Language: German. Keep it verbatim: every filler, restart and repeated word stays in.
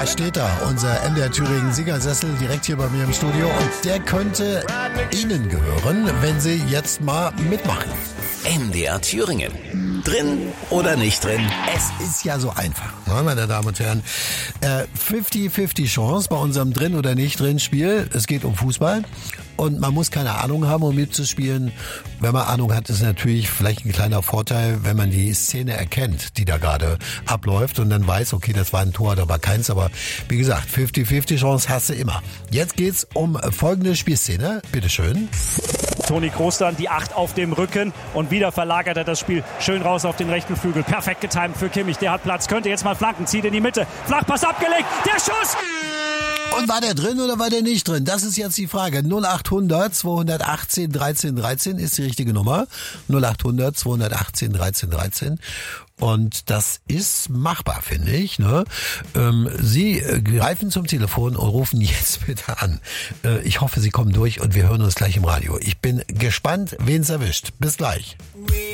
Da steht er, unser M D R Thüringen Siegersessel direkt hier bei mir im Studio. Und der könnte Ihnen gehören, wenn Sie jetzt mal mitmachen. M D R Thüringen. Drin oder nicht drin? Es ist ja so einfach, ne, meine Damen und Herren. Äh, fünfzig fünfzig Chance bei unserem Drin oder nicht drin Spiel. Es geht um Fußball. Und man muss keine Ahnung haben, um mitzuspielen. Wenn man Ahnung hat, ist natürlich vielleicht ein kleiner Vorteil, wenn man die Szene erkennt, die da gerade abläuft und dann weiß, okay, das war ein Tor, da war keins. Aber wie gesagt, fünfzig fünfzig Chance hast du immer. Jetzt geht's um folgende Spielszene. Bitteschön. Toni Kroos dann die acht auf dem Rücken und wieder verlagert er das Spiel schön raus auf den rechten Flügel. Perfekt getimt für Kimmich, der hat Platz, könnte jetzt mal flanken, zieht in die Mitte. Flachpass abgelegt, der Schuss! Und war der drin oder war der nicht drin? Das ist jetzt die Frage. null acht hundert zweihundertachtzehn dreizehn dreizehn ist die richtige Nummer. null acht hundert zweihundertachtzehn dreizehn dreizehn. Und das ist machbar, finde ich. Ne? Ähm, Sie äh, greifen zum Telefon und rufen jetzt bitte an. Äh, ich hoffe, Sie kommen durch und wir hören uns gleich im Radio. Ich bin gespannt, wen es erwischt. Bis gleich.